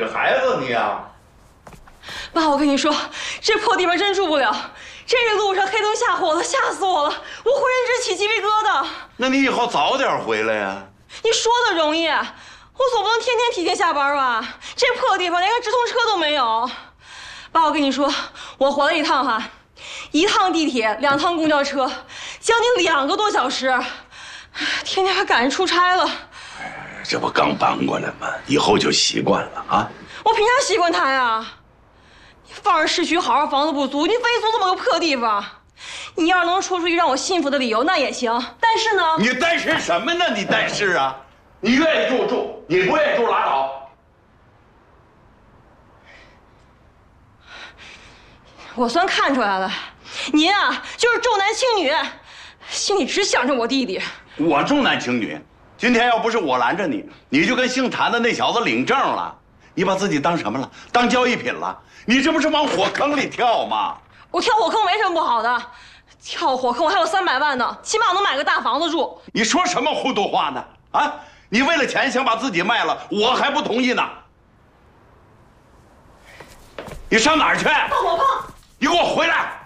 孩子你呀？ 爸，我跟你说，这破地方真住不了。这个路上黑灯瞎火的，吓死我了，我浑身直起鸡皮疙瘩。 那你以后早点回来呀。 你说的容易，我总不能天天提前下班吧？这破地方连个直通车都没有。爸，我跟你说，我回来一趟哈，1趟地铁，2趟公交车，将近2个多小时，天天还赶着出差了。 这不刚搬过来吗？以后就习惯了啊。 我凭啥习惯它呀？你放着市区好好房子不租，你非租这么个破地方。你要是能说出一个让我信服的理由，那也行。但是呢， 你但是什么呢？你但是啊，你愿意住住，你不愿意住拉倒。 我算看出来了，您啊就是重男轻女，心里只想着我弟弟。 我重男轻女，今天要不是我拦着你，你就跟姓谭的那小子领证了。你把自己当什么了？当交易品了？你这不是往火坑里跳吗？ 我跳火坑没什么不好的，跳火坑我还有300万呢，起码能买个大房子住。 你说什么糊涂话呢？啊，你为了钱想把自己卖了，我还不同意呢。你上哪儿去？ 放火坑！ 你给我回来！